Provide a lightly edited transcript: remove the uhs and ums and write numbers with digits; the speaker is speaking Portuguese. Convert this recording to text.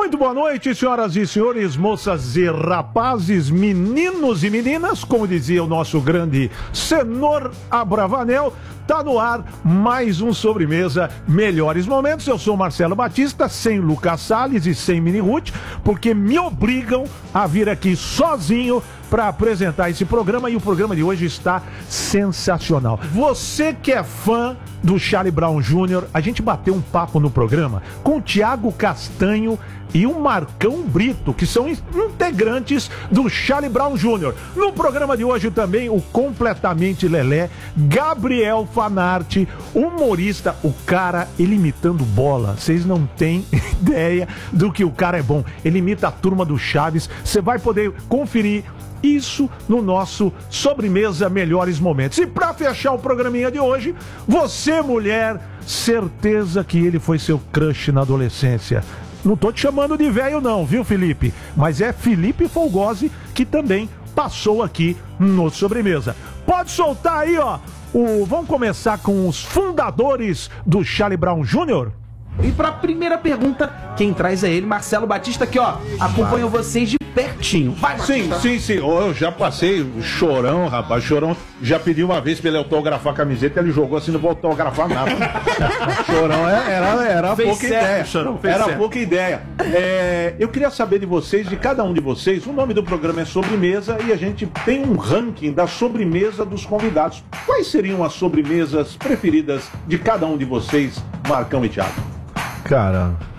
Muito boa noite, senhoras e senhores, moças e rapazes, meninos e meninas, como dizia o nosso grande Senhor Abravanel. Tá no ar mais um Sobremesa Melhores Momentos. Eu sou Marcelo Batista, sem Lucas Salles e sem Mini Ruth, porque me obrigam a vir aqui sozinho para apresentar esse programa, e o programa de hoje está sensacional. Você que é fã do Charlie Brown Jr., a gente bateu um papo no programa com o Thiago Castanho e o Marcão Brito, que são integrantes do Charlie Brown Jr. No programa de hoje também o completamente lelé, Gabriel Fanarte, humorista. O cara, ele imitando Bola, vocês não têm ideia do que o cara é bom. Ele imita a turma do Chaves. Você vai poder conferir isso no nosso Sobremesa Melhores Momentos. E pra fechar o programinha de hoje, você, mulher, certeza que ele foi seu crush na adolescência. Não tô te chamando de velho não, viu, Felipe? Mas é Felipe Folgose, que também passou aqui no Sobremesa. Pode soltar aí, ó. Vamos começar com os fundadores do Charlie Brown Jr.? E pra primeira pergunta, quem traz é ele, Marcelo Batista, que ó, acompanhou vocês de pertinho. Vai, Batista. Sim. Eu já passei o Chorão, rapaz. Chorão já pediu uma vez pra ele autografar a camiseta, ele jogou assim, não vou autografar nada. Chorão era pouca ideia. Chorão, pouca ideia. Eu queria saber de vocês, de cada um de vocês, o nome do programa é Sobremesa e a gente tem um ranking da sobremesa dos convidados. Quais seriam as sobremesas preferidas de cada um de vocês, Marcão e Thiago? Cara,